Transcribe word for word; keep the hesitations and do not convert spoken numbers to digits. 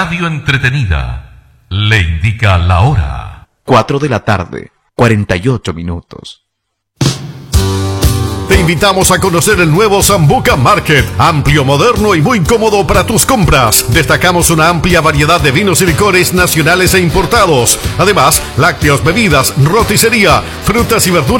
radio entretenida le indica la hora. Cuatro de la tarde, cuarenta y ocho minutos. Te invitamos a conocer el nuevo Sambuca Market, amplio, moderno y muy cómodo para tus compras. Destacamos una amplia variedad de vinos y licores nacionales e importados. Además, lácteos, bebidas, roticería, frutas y verduras